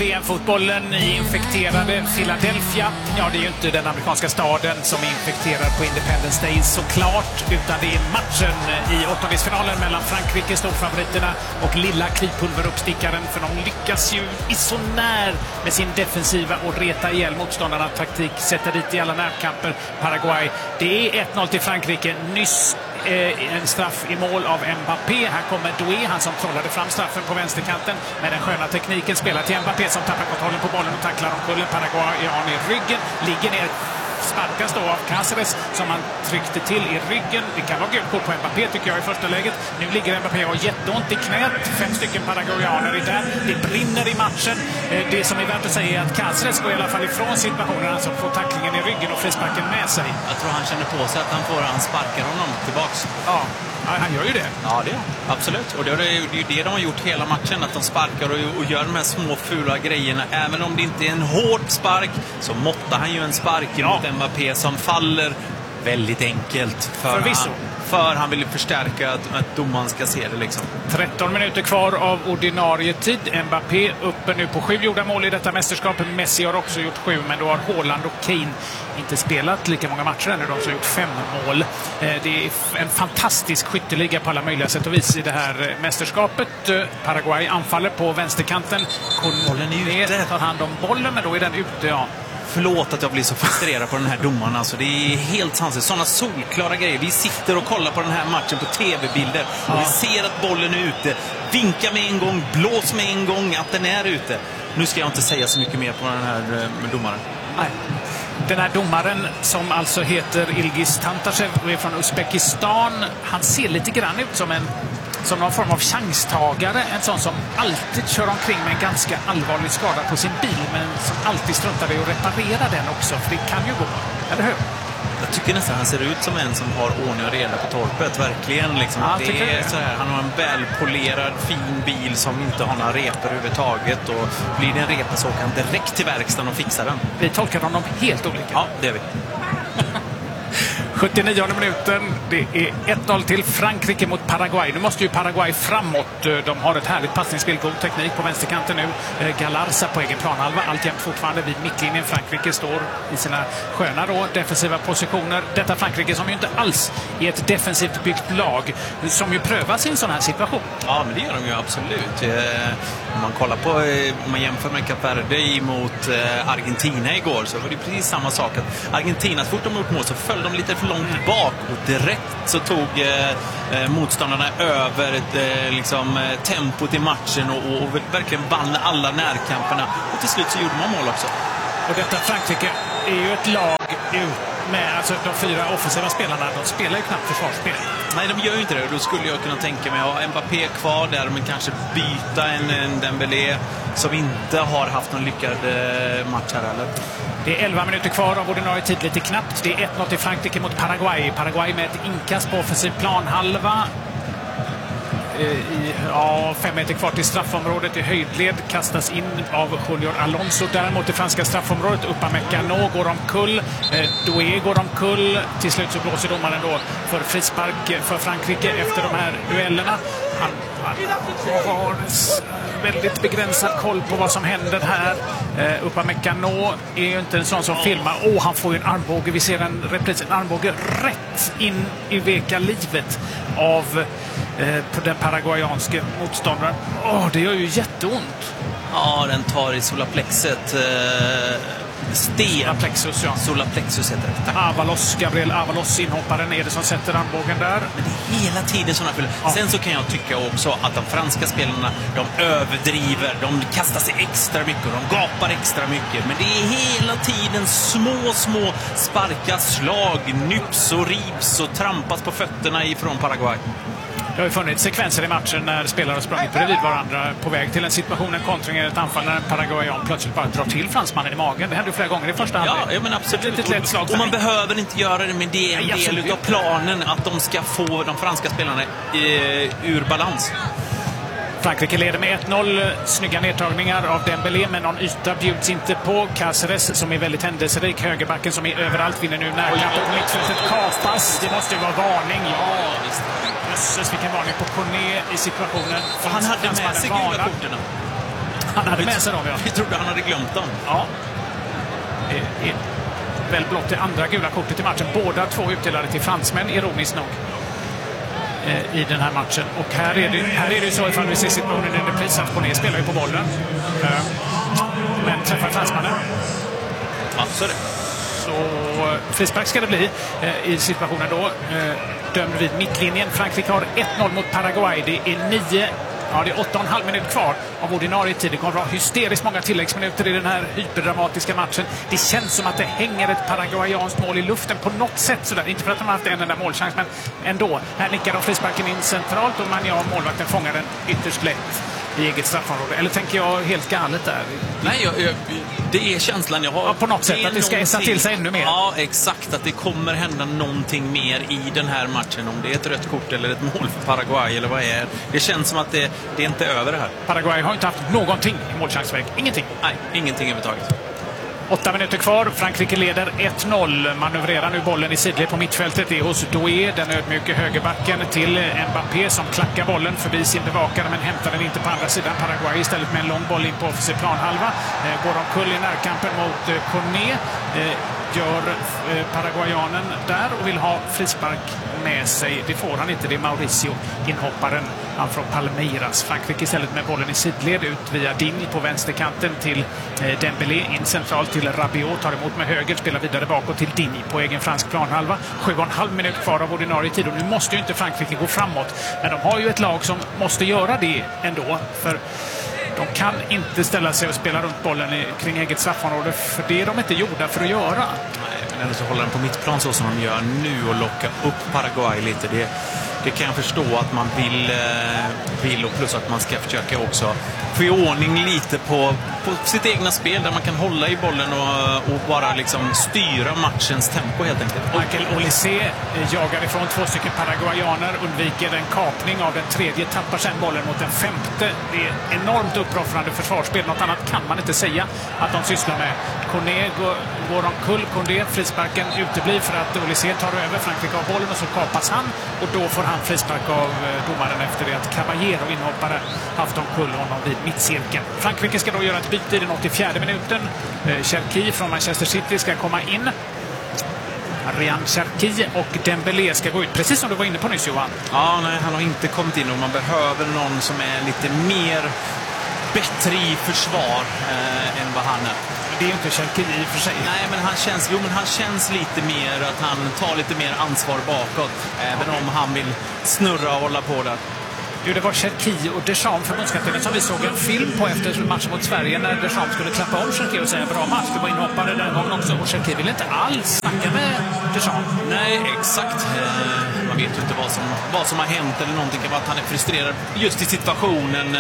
VM-fotbollen i infekterade Philadelphia. Ja, det är ju inte den amerikanska staden som är infekterad på Independence Day såklart, utan det är matchen i åttondelsfinalen mellan Frankrike, storfavoriterna, och lilla klipulveruppstickaren, för de lyckas ju isonär med sin defensiva och reta ihjäl motståndarna taktik, sätta dit i alla närkamper Paraguay. Det är 1-0 till Frankrike. Nyss en straff i mål av Mbappé. Här kommer Doué, han som trollade fram straffen på vänsterkanten med den sköna tekniken, spelar till Mbappé som tappar kontrollen på bollen och tacklar omkullen Paraguayan i ryggen, ligger ner, sparkas då av Cáceres som han tryckte till i ryggen. Det kan vara gult kort på Mbappé tycker jag i första läget. Nu ligger Mbappé och har jätteont i knät. 5 stycken paraguayaner är där. Det brinner i matchen. Det som är värt att säga är att Cáceres går i alla fall ifrån situationen, alltså får tacklingen i ryggen och frisparken med sig. Jag tror han känner på sig att han sparkar honom tillbaks. Ja, han gör ju det. Ja, det är absolut. Och det är ju det de har gjort hela matchen, att de sparkar och gör de här små fula grejerna. Även om det inte är en hård spark så måttar han ju en spark mot Mbappé som faller väldigt enkelt. För han vill förstärka att domaren ska se det liksom. 13 minuter kvar av ordinarie tid. Mbappé uppe nu på 7 gjorda mål i detta mästerskap. Messi har också gjort 7, men då har Haaland och Kane inte spelat lika många matcher ännu. De har gjort 5 mål. Det är en fantastisk skytteliga på alla möjliga sätt och vis i det här mästerskapet. Paraguay anfaller på vänsterkanten. Bollen är ute. Tar hand om bollen, men då är den ute, ja. Förlåt att jag blir så frustrerad på den här domaren. Alltså, det är helt sanslöst. Sådana solklara grejer. Vi sitter och kollar på den här matchen på tv-bilder. Och vi ser att bollen är ute. Vinka med en gång, blås med en gång att den är ute. Nu ska jag inte säga så mycket mer på den här domaren. Nej. Den här domaren som alltså heter Ilgiz Tantashev och är från Uzbekistan. Han ser lite grann ut som någon form av chanstagare. En sån som alltid kör omkring med en ganska allvarlig skada på sin bil, men som alltid struntar i att reparera den också, för det kan ju gå. Eller hur? Jag tycker nästan han ser ut som en som har ordning och reda på torpet. Verkligen liksom. Ja, det är så här, han har en välpolerad fin bil som inte har några repor överhuvudtaget, och blir det en repa så åker han direkt till verkstaden och fixar den. Vi tolkar honom helt olika. Ja, det är vi. 79 minuten. Det är 1-0 till Frankrike mot Paraguay. Nu måste ju Paraguay framåt. De har ett härligt passningsspel, god teknik på vänsterkanten nu. Galarza på egen planhalva, alltjämt fortfarande vid mittlinjen. Frankrike står i sina sköna defensiva positioner. Detta Frankrike som ju inte alls är ett defensivt byggt lag, som ju prövas i en sån här situation. Ja, men det gör de ju absolut. Om man kollar på, om man jämför med Kap Verde mot Argentina igår, så var det precis samma sak. Att Argentina, så fort de gjort mål så föll de lite för långt bak, och direkt så tog motståndarna över tempot i matchen och verkligen vann alla närkamperna, och till slut så gjorde man mål också. Och detta Frankrike är ju ett lag med, alltså de 4 offensiva spelarna, de spelar ju knappt försvarsspel. Nej, de gör ju inte det. Då skulle jag kunna tänka mig att ha Mbappé kvar där, men kanske byta en Dembélé som inte har haft någon lyckad match här, eller? Det är 11 minuter kvar av ordinarie tid, lite knappt. Det är 1-0 till Frankrike mot Paraguay. Paraguay med ett inkast på offensiv planhalva. 5 meter kvar till straffområdet i höjdled, kastas in av Junior Alonso. Däremot det franska straffområdet, Upamecano går omkull, Doué går omkull. Till slut så blåser domaren då för frispark för Frankrike efter de här duellerna. Han har väldigt begränsad koll på vad som händer här. Upamecano är ju inte en sån som filmar. Han får ju en armbåge. Vi ser en repris, en armbåge rätt in i veka livet av på den paraguayanske motståndaren. Det gör ju jätteont. Ja, den tar i solarplexet. Solarplexus, ja. Solarplexus heter det. Gabriel Avalos, inhopparen, är det som sätter armbågen där. Men det är hela tiden sådana fyller. Ja. Sen så kan jag tycka också att de franska spelarna, de överdriver, de kastar sig extra mycket och de gapar extra mycket. Men det är hela tiden små sparka, slag, nyps och rivs och trampas på fötterna ifrån Paraguay. Det har ju funnits sekvenser i matchen när spelare har sprungit bredvid varandra på väg till en situation, en kontring eller ett anfall, när en paraguayan plötsligt bara drar till fransmannen i magen. Det hände ju flera gånger i första halvlek. Ja, men absolut. Ett lätt slag. Och man behöver inte göra det, men det är en del av planen att de ska få de franska spelarna ur balans. Frankrike leder med 1-0. Snygga nedtagningar av Dembélé, men någon yta bjuds inte på. Cáceres som är väldigt händelserik. Högerbacken som är överallt vinner nu närkampen på mittfältet. Kapas. Det måste ju vara varning. Ja, visst. Jösses, vilken varning på Cornet i situationen. Och han hade med sig gula korten. Han hade med sig dem, ja. Vi trodde han hade glömt dem. Ja. Väl blott det andra gula kortet i matchen. Båda två utdelade till fransmän, ironiskt nog, i den här matchen. Och här är det så, ifall vi ser situationen i repris, att Cornet spelar ju på bollen. Men träffar fransmannen. Ja, så är det. Så frispark ska det bli i situationen då. Dömd vid mittlinjen. Frankrike har 1-0 mot Paraguay. Det är 8,5 minuter kvar av ordinarie tid. Det kommer att vara hysteriskt många tilläggsminuter i den här hyperdramatiska matchen. Det känns som att det hänger ett paraguayanskt mål i luften på något sätt. Sådär. Inte för att de har haft en enda målchans, men ändå. Här nickar de frisparken in centralt och målvakten fångar den ytterst lätt i eget straffområde. Eller tänker jag helt galet där? Nej, det är känslan jag har. Ja, på något sätt, att det ska ässa till sig ännu mer. Ja, exakt. Att det kommer hända någonting mer i den här matchen. Om det är ett rött kort eller ett mål för Paraguay eller vad det är. Det känns som att det är inte över det här. Paraguay har inte haft någonting i målchansväg. Ingenting. Nej, ingenting överhuvudtaget. 8 minuter kvar. Frankrike leder 1-0. Manövrerar nu bollen i sidled på mittfältet. Det är hos Doué, den ödmjuke högerbacken, till Mbappé som klackar bollen förbi sin bevakare men hämtar den inte på andra sidan. Paraguay istället med en lång boll in på offensiv planhalva. Går omkull i närkampen mot Cornet. Gör paraguayanen där och vill ha frispark med sig. Det får han inte. Det är Mauricio, inhopparen, han från Palmeiras. Frankrike istället med bollen i sidled ut via Digne på vänsterkanten till Dembélé, in centralt till Rabiot, tar emot med höger, spelar vidare bakåt till Digne på egen fransk planhalva. 7,5 minuter kvar av ordinarie tid och nu måste ju inte Frankrike gå framåt. Men de har ju ett lag som måste göra det ändå, för de kan inte ställa sig och spela runt bollen kring eget straffområde, för det är de inte gjorda för att göra. Nej, men eller så håller den på mittplan så som de gör nu och locka upp Paraguay lite. Det kan jag förstå att man vill och plus att man ska försöka också få i ordning lite på sitt egna spel där man kan hålla i bollen och bara liksom styra matchens tempo helt enkelt. Michael Olysée jagar ifrån 2 stycken paraguayaner, undviker en kapning av den tredje, tappar sen bollen mot den femte. Det är enormt uppoffrande försvarsspel. Något annat kan man inte säga att de sysslar med. Cornet går omkull. Cornet, frisparken uteblir för att Olysée tar över. Frankrike av bollen och så kapas han och då får han frispark av domaren efter det att Caballero, inhoppare, haft omkull honom vid mittcirkeln. Frankrike ska då göra ett byte i den 84 minuten. Cherki från Manchester City ska komma in. Ryan Cherki och Dembélé ska gå ut, precis som du var inne på nyss, Johan. Ja, nej, han har inte kommit in och man behöver någon som är lite mer bättre i försvar än vad han är. Det är ju inte Cherki i och för sig. Nej, men han känns lite mer att han tar lite mer ansvar bakåt. Även om han vill snurra och hålla på där. Det var Cherki och Deschamps, förbundskaptenen, som vi såg en film på efter matchen mot Sverige när Deschamps skulle klappa om Cherki och säga bra match. Det var inhoppare den gången också och Cherki ville inte alls snacka med Deschamps. Nej, exakt. Man vet ju inte vad som har hänt eller någonting. Det kan vara att han är frustrerad just i situationen.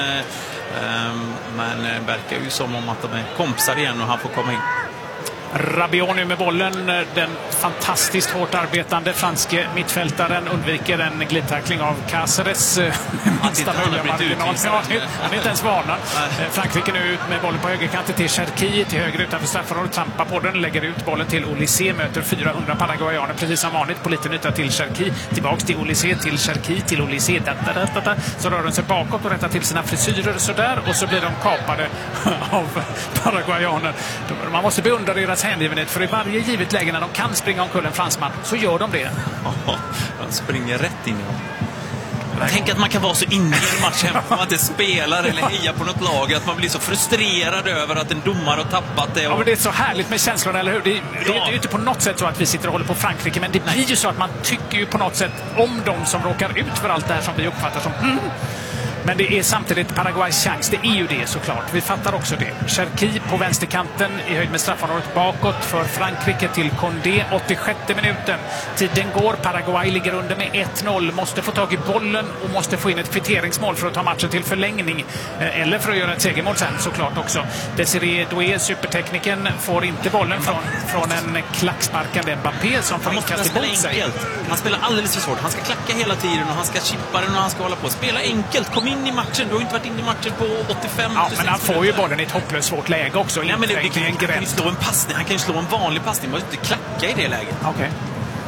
Men det verkar ju som om att de är kompisar igen och han får komma in. Rabiot nu med bollen. Den fantastiskt hårt arbetande franske mittfältaren undviker en glidtackling av Cáceres. Han är inte ens varnad. Frankrike nu ut med bollen på högerkanten till Cherki, till höger utanför straffområdet, trampar på den, lägger ut bollen till Olysée, möter 400 paraguayaner precis som vanligt på liten yta till Cherki, tillbaks till Olysée, till Cherki, till Olysée, så rör den sig bakåt och rättar till sina frisyrer sådär, och så blir de kapade av paraguayaner. Man måste beundra deras hängivenhet, för i varje givet läge när de kan springa omkull en fransman så gör de det. De springer rätt in i dem. Tänk att man kan vara så inne i en match hemma, att man inte spelar eller hejar på något lag, att man blir så frustrerad över att en domare har tappat det. Ja, men det är så härligt med känslorna, eller hur? Det är ju inte på något sätt så att vi sitter och håller på Frankrike, men det blir ju så att man tycker ju på något sätt om de som råkar ut för allt det här som vi uppfattar som Men det är samtidigt Paraguays chans. Det är ju det såklart. Vi fattar också det. Cherki på vänsterkanten i höjd med straffområdet bakåt för Frankrike till Condé. 86 minuten. Tiden går. Paraguay ligger under med 1-0. Måste få tag i bollen och måste få in ett kvitteringsmål för att ta matchen till förlängning. Eller för att göra ett segermål sen såklart också. Desiree Doué, supertekniken, får inte bollen från en klacksparkande Mbappé som får inkast emot sig. Han spelar alldeles för svårt. Han ska klacka hela tiden och han ska chippa den och han ska hålla på. Spela enkelt. Kom in i matchen. Du har inte varit inne i matchen på 85. Ja, men han får ju bollen i ett hopplöst svårt läge också. Ja, men han kan ju slå en passning. Han kan ju slå en vanlig passning. Man måste inte klacka i det läget. Okej.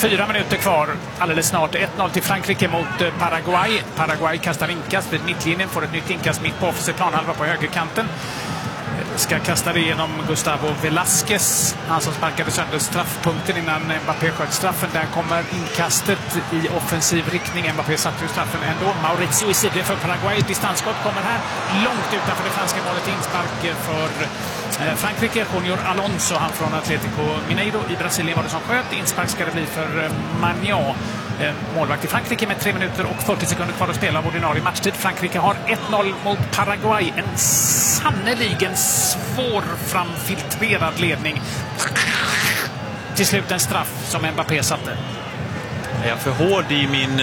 4 minuter kvar, alldeles snart. 1-0 till Frankrike mot Paraguay. Paraguay kastar inkast vid mittlinjen, får ett nytt inkast mitt på offensiv planhalva på högerkanten. Ska kasta det genom Gustavo Velasquez, han som sparkade sönder straffpunkten innan Mbappé sköt straffen. Där kommer inkastet i offensiv riktning. Mbappé satte ju straffen ändå. Mauricio i sidled för Paraguay. Distansskott kommer här långt utanför det franska målet. Inspark för Frankrike. Junior Alonso, han från Atletico Mineiro i Brasilien var det som sköt. Inspark ska det bli för Magnan, målvakt i Frankrike, med 3 minuter och 40 sekunder kvar att spela av ordinarie matchtid. Frankrike har 1-0 mot Paraguay. En sannoliken svårframfiltrerad ledning. Till slut en straff som Mbappé satte. Jag är för hård i min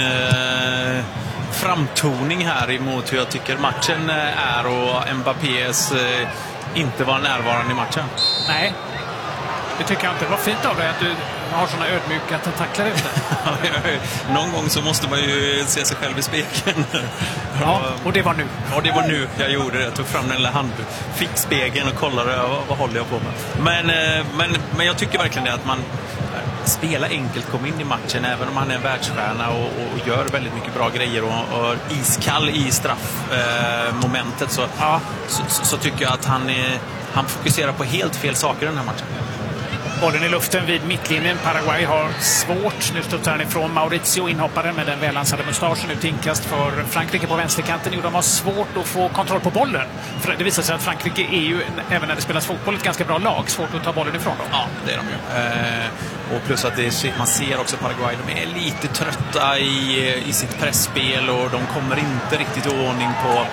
framtoning här emot hur jag tycker matchen är, och Mbappés inte var närvarande i matchen. Nej, det tycker jag inte. Det var fint av dig att du har såna ödmjuka tentakler ute. Någon gång så måste man ju se sig själv i spegeln. Ja, och det var nu. Ja, det var nu jag gjorde det. Jag tog fram den lilla fick spegeln och kollade vad håller jag på med. Men jag tycker verkligen det, att man spelar enkelt, kommer in i matchen även om han är en världsstjärna och gör väldigt mycket bra grejer och iskall i straffmomentet, så tycker jag att han fokuserar på helt fel saker i den här matchen. Bollen i luften vid mittlinjen. Paraguay har svårt. Nu studsar han ifrån Mauricio, inhopparen med den välansade mustaschen. Ut inkast för Frankrike på vänsterkanten. De har svårt att få kontroll på bollen. För det visar sig att Frankrike är ju, även när det spelas fotboll, ett ganska bra lag. Svårt att ta bollen ifrån dem. Ja, det är de ju. Och plus att man ser också Paraguay, de är lite trötta i sitt pressspel, och de kommer inte riktigt i ordning på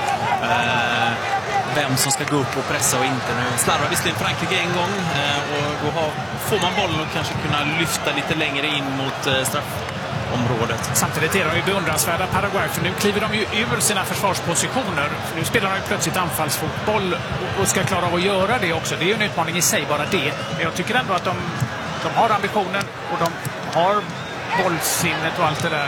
vem som ska gå upp och pressa och inte. Nu slarvar visserligen Frankrike en gång, och då får man bollen och kanske kunna lyfta lite längre in mot straffområdet. Samtidigt är de ju beundransvärda Paraguay, för nu kliver de ju ur sina försvarspositioner. För nu spelar de ju plötsligt anfallsfotboll och ska klara av att göra det också. Det är ju en utmaning i sig, bara det. Men jag tycker ändå att de har ambitionen och de har bollsinnet och allt det där.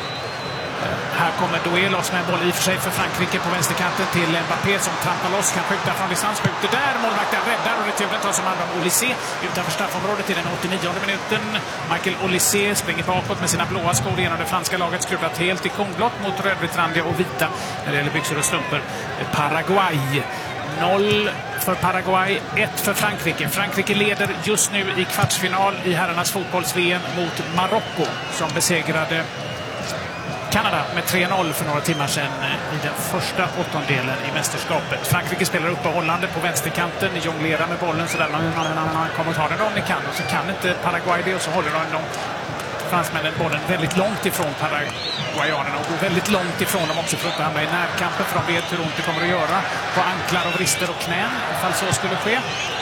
Här kommer Doué loss med en boll i och för sig för Frankrike på vänsterkanten till Mbappé som trampar loss, kan skjuta från distans, skjuter där, målvakten räddar och returen tar som hand om Olysée utanför straffområdet till den 89:e minuten. Michael Olysée springer bakåt med sina blåa skor genom det franska laget, skruvat helt i konblått mot rödvitrandiga och vita när det gäller byxor och strumpor. Paraguay 0 för Paraguay, 1 för Frankrike. Frankrike leder just nu i kvartsfinal i herrarnas fotbolls-VM mot Marocko som besegrade Kanada med 3-0 för några timmar sedan i den första åttondelen i mästerskapet. Frankrike spelar uppehållande på vänsterkanten, jonglerar med bollen så där man kommer ta den om ni kan, och så kan inte Paraguay det, och så håller de fransmännen bollen väldigt långt ifrån paraguayanerna och går väldigt långt ifrån dem också för att inte hamna i närkampen, för de vet hur ont det kommer att göra på anklar och vrister och knän ifall så skulle ske.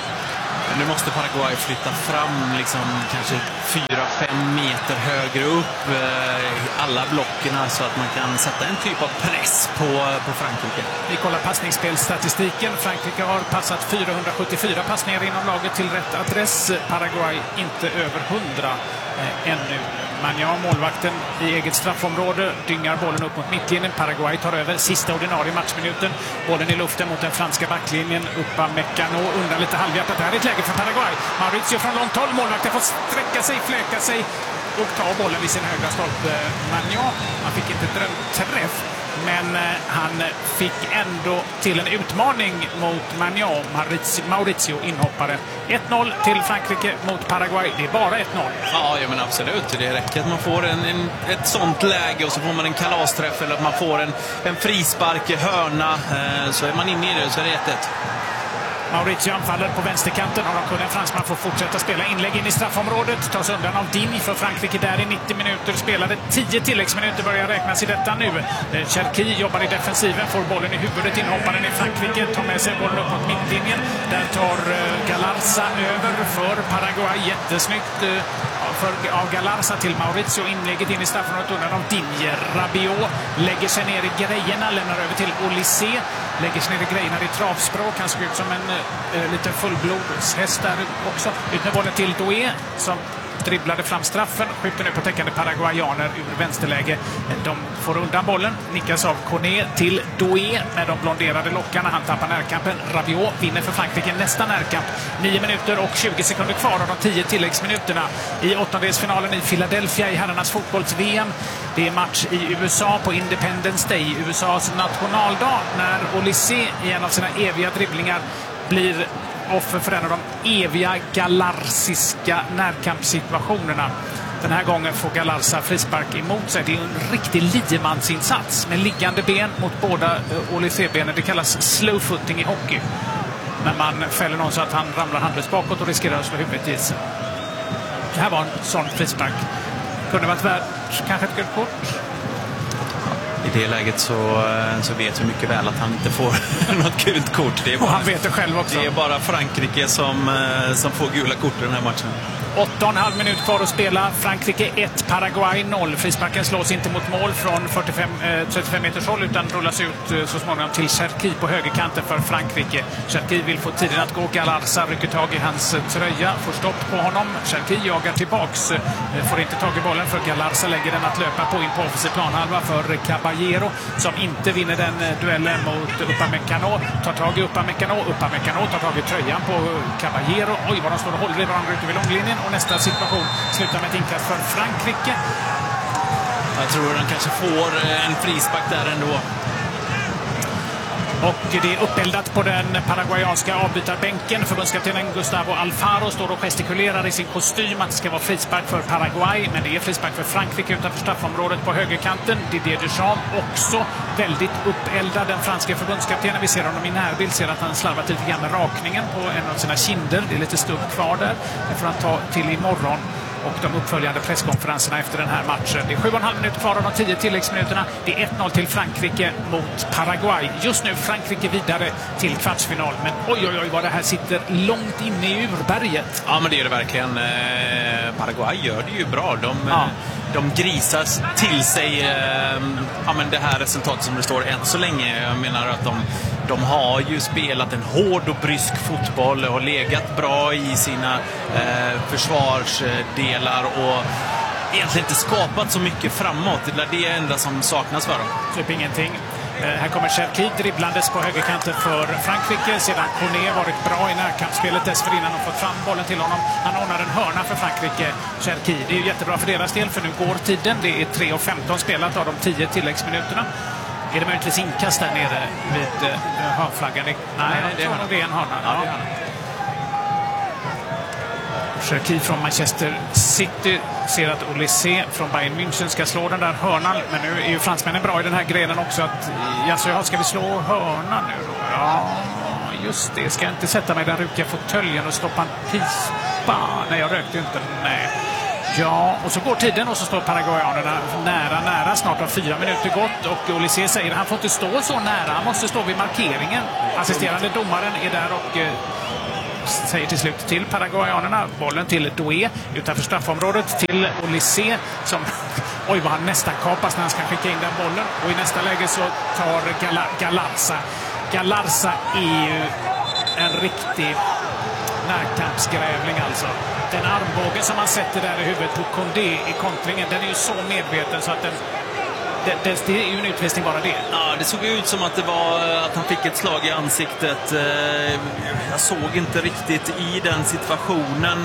Nu måste Paraguay flytta fram liksom kanske 4-5 meter högre upp alla blockerna så att man kan sätta en typ av press på Frankrike. Vi kollar passningsspelstatistiken. Frankrike har passat 474 passningar inom laget till rätt adress. Paraguay inte över 100 ännu. Magnan, målvakten i eget straffområde, dyngar bollen upp mot mittlinjen. Paraguay tar över sista ordinarie matchminuten. Bollen i luften mot den franska backlinjen. Upamecano undrar lite halvhjärtat. Det här är ett läge för Paraguay. Mauricio från långt håll. Målvakten får sträcka sig, fläka sig och ta bollen vid sin högra stolpe. Magnan, han fick inte drömträff, men han fick ändå till en utmaning mot Magnan. Mauricio inhoppare. 1-0 till Frankrike mot Paraguay. Det är bara 1-0. Ja, men absolut. Det räcker att man får ett sånt läge och så får man en kalasträff eller att man får en frispark, hörna. Så är man inne i det så är det 1-1. Mauricio anfaller på vänsterkanten och de kunde en fransman får fortsätta spela. Inlägg in i straffområdet, tas undan av Digne för Frankrike där i 90 minuter. Spelade 10 tilläggsminuter, börjar räknas i detta nu. Cherki jobbar i defensiven, får bollen i huvudet. Inhopparen i Frankrike tar med sig bollen upp mot mittlinjen. Där tar Galarza över för Paraguay. Jättesnyggt av Galarza till Mauricio. Inlägget in i straffområdet undan av Digne. Rabiot lägger sig ner i grejerna, lämnar över till Olysée. Lägger sig ner i grejerna i travspråk. Han såg ut som en liten fullblodshäst där också. Ut med bollen till Doué som dribblade fram straffen, skjuter nu på täckande paraguayaner ur vänsterläge. De får undan bollen, nickas av Koné till Doué med de blonderade lockarna. Han tappar närkampen. Rabiot vinner för Frankrike nästa närkamp. 9 minuter och 20 sekunder kvar av de 10 tilläggsminuterna i åttondelsfinalen i Philadelphia i herrarnas fotbolls-VM. Det är match i USA på Independence Day, USAs nationaldag, när Olysée i en av sina eviga dribblingar blir offer för en av de eviga galarsiska närkampssituationerna. Den här gången får Galarza frispark emot sig. Det är en riktig liemansinsats med liggande ben mot båda Olysée-benen. Det kallas slow footing i hockey. När man fäller någon så att han ramlar handlöst bakåt och riskerar att slå huvudet i isen. Det här var en sån frispark. Kunde varit värt kanske ett gult kort. I det läget så vet vi mycket väl att han inte får något gult kort. Det är bara, och han vet det själv också. Det är bara Frankrike som får gula kort i den här matchen. 8,5 minut kvar att spela. Frankrike 1, Paraguay 0. Frisparken slås inte mot mål från 35 meters håll utan rullas ut så småningom till Cherki på högerkanten för Frankrike. Cherki vill få tiden att gå. Galarza rycker tag i hans tröja, får stopp på honom. Cherki jagar tillbaks, får inte tag i bollen för Galarza lägger den att löpa på in på offensiv planhalva för Caballero som inte vinner den duellen mot Upamecano. Tar tag i Upamecano tar tag i tröjan på Caballero. Oj, vad de står och håller i varandra ute vid långlinjen. Och nästa situation slutar med ett inkast för Frankrike. Jag tror de kanske får en frispark där ändå. Och det är uppeldat på den paraguayanska avbytarbänken. Förbundskaptenen Gustavo Alfaro står och gestikulerar i sin kostym att det ska vara frispark för Paraguay. Men det är frispark för Frankrike utanför straffområdet på högerkanten. Didier Deschamps också väldigt uppeldad, den franska förbundskaptenen. Vi ser honom i närbild, ser att han slarvat lite grann med rakningen på en av sina kinder. Det är lite stubb kvar där. Det får han ta till imorgon. Och de uppföljande presskonferenserna efter den här matchen. Det är 7,5 minuter kvar av de 10 tilläggsminuterna. Det är 1-0 till Frankrike mot Paraguay. Just nu Frankrike vidare till kvartsfinal. Men oj vad det här sitter långt inne i urberget. Ja, men det är det verkligen. Paraguay gör det ju bra. De grisar till sig det här resultatet som det står än så länge. Jag menar att de har ju spelat en hård och brysk fotboll och har legat bra i sina försvarsdelar och egentligen inte skapat så mycket framåt. Det är det enda som saknas för dem. Typ ingenting. Här kommer Cherki dribblandes på högerkanten för Frankrike. Sedan Koné varit bra i närkampsspelet dessförinnan och fått fram bollen till honom. Han ordnar en hörna för Frankrike, Cherki. Det är ju jättebra för deras del för nu går tiden. Det är 3:15 spelat av de 10 tilläggsminuterna. Är det möjligtvis inkast där nere vid hörnflaggan? Nej, det är nog en hörna. Ja, det är hörna. Cherki från Manchester City ser att Olysée från Bayern München ska slå den där hörnan. Men nu är ju fransmännen bra i den här grenen också. Ska vi slå hörnan nu då? Ja, just det. Ska jag inte sätta mig i den rukiga fåtöljen och stoppa en pispa? Nej, jag rökte inte. Nej. Ja, och så går tiden och så står paraguayanerna nära. Snart har 4 minuter gått och Olysée säger att han får inte stå så nära. Han måste stå vid markeringen. Assisterande domaren är där och säger till slut till paraguayanerna. Bollen till Doué utanför straffområdet till Olysée som oj vad han nästan kapas när han ska skicka in den bollen. Och i nästa läge så tar Galarza. Galarza är ju en riktig närkampsgrävling alltså. Den armbågen som han sätter där i huvudet på Condé i kontringen, den är ju så medveten så att det är ju en utvisning bara det. Ja, det såg ut som att det var att han fick ett slag i ansiktet. Jag såg inte riktigt i den situationen.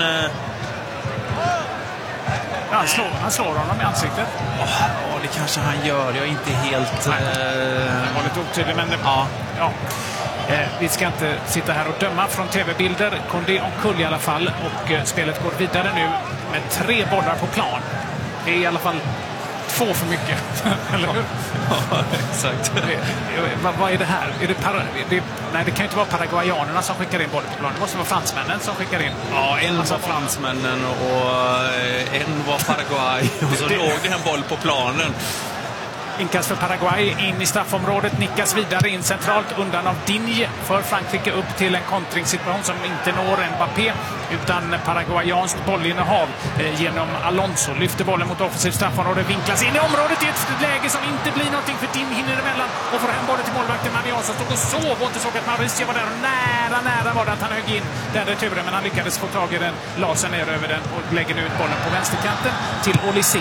Ja, han slår honom i ansiktet. Ja, det kanske han gör. Jag är inte helt... Det var lite otydligt, men... Ja. Vi ska inte sitta här och döma från tv-bilder. Condé omkull i alla fall. Och spelet går vidare nu med 3 bollar på plan. Det är i alla fall 2 för mycket. Eller hur? Ja, exakt. Vad är det här? Nej, det kan ju inte vara paraguayanerna som skickar in bollen på plan. Det måste vara fransmännen som skickar in. Ja, en var fransmännen och en var Paraguay. Och så låg det en boll på planen. Inkast för Paraguay in i straffområdet, nickas vidare in centralt undan av Digne för Frankrike upp till en kontringssituation som inte når Mbappé utan paraguayanskt bollinnehav genom Alonso. Lyfter bollen mot offensivt straffområde, vinklas in i området i ett läge som inte blir någonting för Digne hinner emellan och får hem bollen till målvakten Magnan som stod och sov och inte såg att Mauricio var där och nära var det att han högg in den returen men han lyckades få tag i den, la sig ner över den och lägger nu ut bollen på vänsterkanten till Olysée.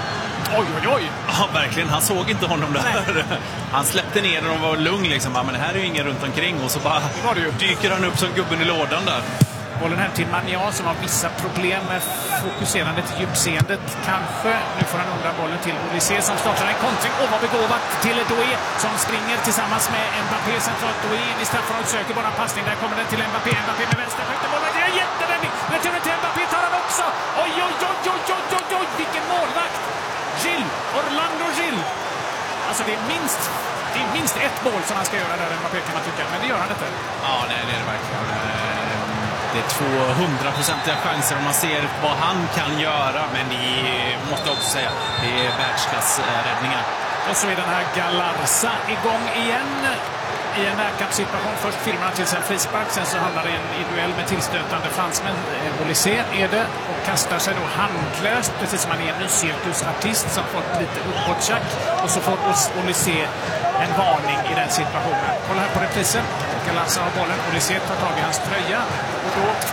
Oj. Ja, verkligen. Han såg inte honom där. Nej. Han släppte ner den och var lugn liksom. Men det här är ju ingen runt omkring. Och så bara dyker han upp som gubben i lådan där. Bollen här till Magnan som har vissa problem med fokuserandet i djupseendet. Kanske. Nu får han undan bollen till Olysée som startar en kontring. Och vad begåvat till Doué som springer tillsammans med Mbappé centralt. Doué in i straffområdet söker bara passning. Där kommer den till Mbappé. Mbappé med vänster. Bollen. Det är jättevändning. Returen till Mbappé tar han också. Oj. Vilken målvakt. Orlando Gil. Alltså det är minst ett mål som han ska göra där Mbappé kan man tycka, men det gör han inte. Ja, nej, det är det verkligen. Det är 200-procentiga chanser om man ser vad han kan göra, men det måste jag också säga, det är världsklassräddningar. Och så är den här Galarza igång igen i en närkampssituation. Först filmar han till sin frispark, sen så hamnar det i duell med tillstötande fransmän. Olysée är det och kastar sig då handlöst, precis som han är en ny cirkusartist som fått lite uppåttjack. Och så får Olysée en varning i den situationen. Kolla här på reprisen. Galarza har bollen, Olysée tar tag i hans tröja och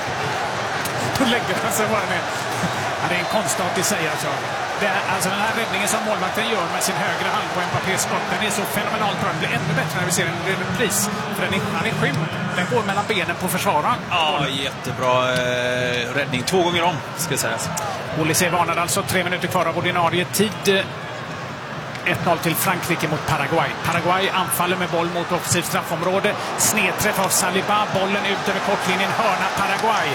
då lägger han sig bara ner. Ja, det är en konstart i sig alltså. Alltså den här räddningen som målvakten gör med sin högra hand på Mbappés skott, den är så fenomenalt bra. Den blir ännu bättre när vi ser en repris. För han är skymd. Den går mellan benen på försvararen. Ja, jättebra räddning. 2 gånger om, ska sägas. Olysée varnade alltså 3 minuter kvar av ordinarie tid. 1-0 till Frankrike mot Paraguay. Paraguay anfaller med boll mot offensivt straffområde. Snedträff av Saliba. Bollen ut över kortlinjen. Hörna Paraguay.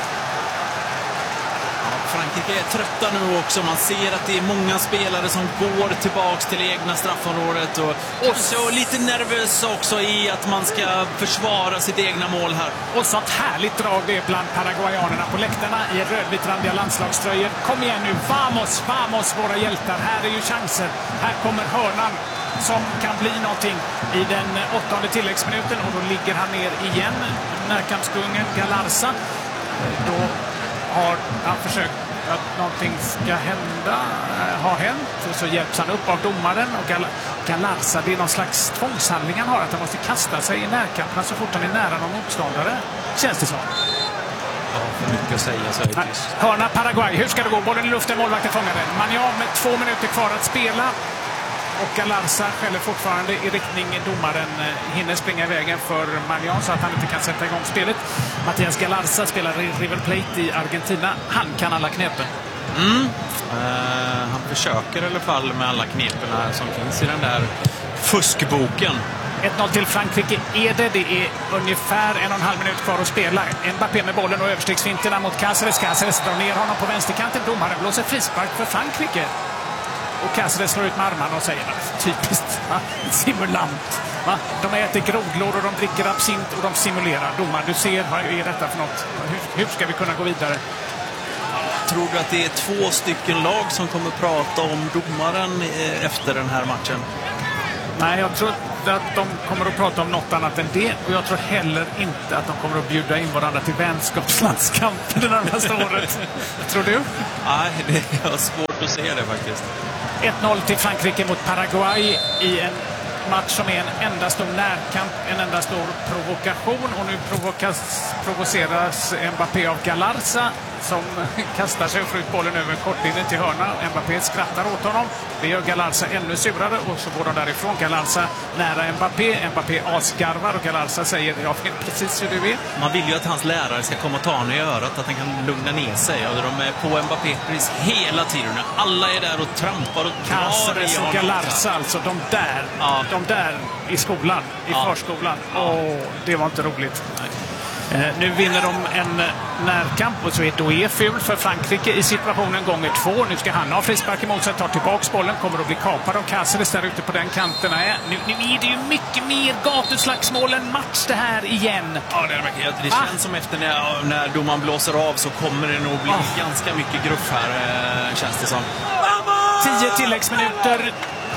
Frankrike är trötta nu också. Man ser att det är många spelare som går tillbaks till egna straffområdet och så lite nervösa också i att man ska försvara sitt egna mål här. Och sånt härligt drag det är bland paraguayanerna på läktarna i rödvitrandiga landslagströjor. Kom igen nu, vamos våra hjältar. Här är ju chansen. Här kommer hörnan som kan bli någonting i den 8:e tilläggsminuten och då ligger han ner igen. Närkampskungen Galarza. Då har han försökt att någonting ska ha hänt och så hjälps han upp av domaren och Galarza, det är någon slags tvångshandling han har, att han måste kasta sig i närkampen så fort han är nära någon motståndare, känns det som. Ja, för mycket att säga så är det tyst. Hörna Paraguay, hur ska det gå? Bollen i luften, målvakten fångar den. Magnan med 2 minuter kvar att spela. Och Galarza skäller fortfarande i riktning domaren, hinner springa i vägen för Magnan så att han inte kan sätta igång spelet. Mattias Galarza spelar i River Plate i Argentina. Han kan alla knepen. Han försöker i alla fall med alla knepen som finns i den där fuskboken. 1-0 till Frankrike är det. Det är ungefär 1,5 minut kvar att spela. Mbappé med bollen och överstegsfinterna mot Cáceres. Cáceres drar ner honom på vänsterkanten. Domaren blåser frispark för Frankrike. Och Cáceres slår ut med armarna och säger typiskt, simulant. Va? De äter grodlår och de dricker absint och de simulerar. Domaren, du ser, vad är detta för något? Hur ska vi kunna gå vidare? Tror du att det är 2 stycken lag som kommer prata om domaren efter den här matchen? Nej, jag tror inte att de kommer att prata om något annat än det. Och jag tror heller inte att de kommer att bjuda in varandra till vänskapslandskampen det närmaste året. Tror du? Nej, det är svårt att se det faktiskt. 1-0 till Frankrike mot Paraguay i en match som är en enda stor närkamp, en enda stor provokation. Och nu provoceras Mbappé av Galarza som kastar sig och får ut bollen över kortlinjen till hörna. Mbappé skrattar åt honom. Det gör Galarza ännu surare och så går de därifrån. Galarza nära Mbappé. Mbappé asgarvar och Galarza säger jag vet precis hur du är. Man vill ju att hans lärare ska komma och ta honom i örat, att han kan lugna ner sig. Och de är på Mbappé precis hela tiden. Alla är där och trampar och drar Cáceres och Galarza, alltså de där i skolan, i förskolan. Det var inte roligt. Nej. Nu vinner de en närkamp och så är Doué ful för Frankrike i situationen gånger 2. Nu ska han ha frispark emot sig, tar tillbaks bollen, kommer att bli kapad av Cáceres där ute på den kanten. Nu är det ju mycket mer gatuslagsmål än match det här igen. Ja, det känns som efter när domaren blåser av så kommer det nog bli ganska mycket gruff här, känns det som. 10 tilläggsminuter.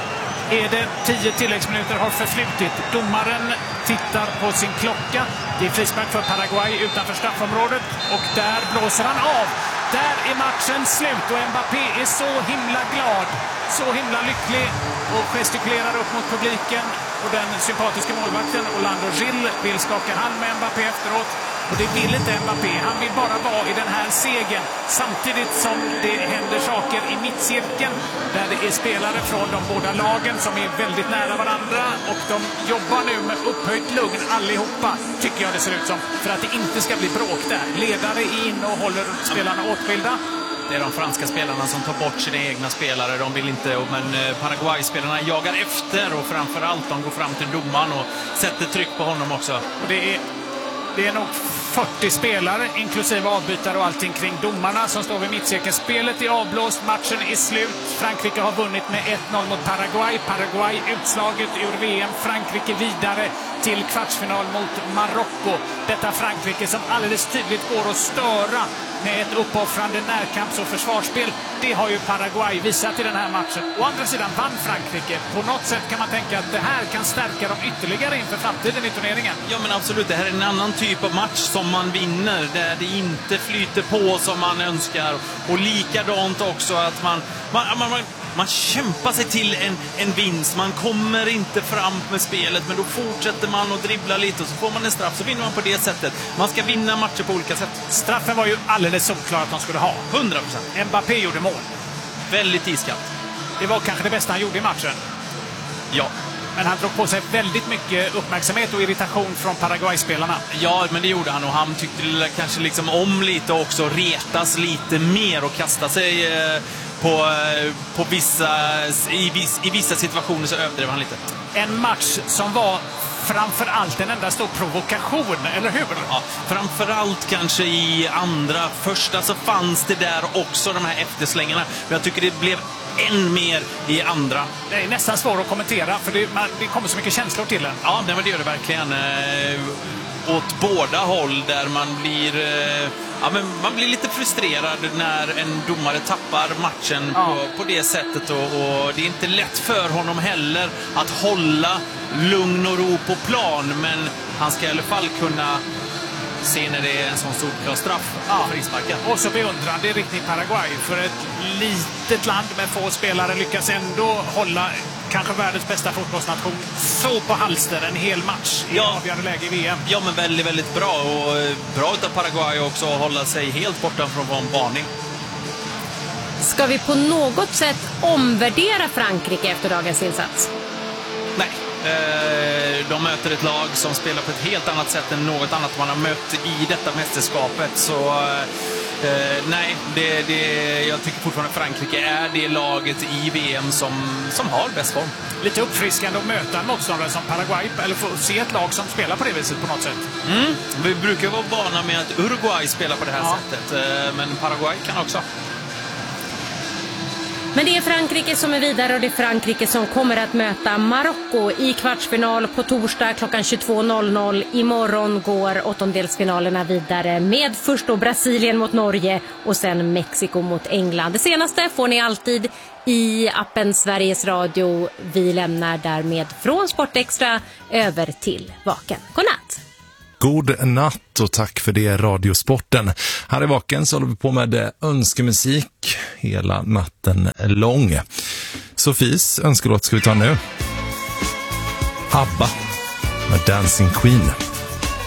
är det 10 tilläggsminuter har förflutit. Domaren tittar på sin klocka. Det är frispark för Paraguay utanför straffområdet och där blåser han av. Där är matchen slut och Mbappé är så himla glad, så himla lycklig och gestikulerar upp mot publiken. Och den sympatiska målvakten Orlando Gil vill skaka hand med Mbappé efteråt. Och det vill inte Mbappé. Han vill bara vara i den här segern. Samtidigt som det händer saker i mittcirkeln där det är spelare från de båda lagen som är väldigt nära varandra. Och de jobbar nu med upphöjt lugn allihopa, tycker jag det ser ut som. För att det inte ska bli bråk där. Ledare är inne och håller spelarna åtskilda. Det är de franska spelarna som tar bort sina egna spelare. De vill inte, men Paraguay-spelarna jagar efter och framförallt de går fram till domaren och sätter tryck på honom också. Och det är nog 40 spelare, inklusive avbytare och allting kring domarna som står vid mittcirkeln. Spelet är avblåst, matchen är slut. Frankrike har vunnit med 1-0 mot Paraguay. Paraguay utslaget ur VM. Frankrike vidare till kvartsfinal mot Marocko. Detta Frankrike som alldeles tydligt går att störa med ett uppoffrande närkamps- och försvarsspel. Det har ju Paraguay visat i den här matchen. Å andra sidan vann Frankrike. På något sätt kan man tänka att det här kan stärka dem ytterligare inför framtiden i turneringen. Ja, men absolut. Det här är en annan typ av match som man vinner. Där det inte flyter på som man önskar. Och likadant också att man kämpar sig till en vinst. Man kommer inte fram med spelet, men då fortsätter man att dribbla lite och så får man en straff. Så vinner man på det sättet. Man ska vinna matcher på olika sätt. Straffen var ju alldeles solklar att de skulle ha. 100%. Mbappé gjorde mål. Väldigt iskallt. Det var kanske det bästa han gjorde i matchen. Ja. Men han drog på sig väldigt mycket uppmärksamhet och irritation från Paraguay-spelarna. Ja, men det gjorde han och han tyckte kanske liksom om lite också, retas lite mer och kasta sig på i vissa situationer så överdrev han lite. En match som var framförallt en enda stor provokation, eller hur? Ja, framförallt kanske i andra. Första så fanns det där också de här efterslängarna. Men jag tycker det blev än mer i andra. Det är nästan svårt att kommentera för det kommer så mycket känslor till den. Ja, det gör det verkligen. Åt båda håll där man blir lite frustrerad när en domare tappar matchen på det sättet och det är inte lätt för honom heller att hålla lugn och ro på plan, men han ska i alla fall kunna se när det är en sån solklar straff på frisparken. Och så beundrande i riktning Paraguay, för ett litet land med få spelare lyckas ändå hålla kanske världens bästa fotbollsnation så på halster en hel match i avgörande läge i VM. Ja, men väldigt, väldigt bra. Och bra utav Paraguay också att hålla sig helt borta från varning. Ska vi på något sätt omvärdera Frankrike efter dagens insats? Nej. De möter ett lag som spelar på ett helt annat sätt än något annat man har mött i detta mästerskapet. Så nej, jag tycker fortfarande Frankrike är det laget i VM som har bäst form. Lite uppfriskande att möta en motståndare som Paraguay, eller få se ett lag som spelar på det viset på något sätt. Vi brukar vara vana med att Uruguay spelar på det här sättet, men Paraguay kan också. Men det är Frankrike som är vidare och det är Frankrike som kommer att möta Marocko i kvartsfinal på torsdag klockan 22.00. Imorgon går åttondelsfinalerna vidare med först då Brasilien mot Norge och sen Mexiko mot England. Det senaste får ni alltid i appen Sveriges Radio. Vi lämnar därmed från Sportextra över till Vaken. Godnatt! God natt och tack för det, Radiosporten. Här i Vaken så håller vi på med önskemusik hela natten lång. Sofies önskelåt ska vi ta nu. ABBA med Dancing Queen.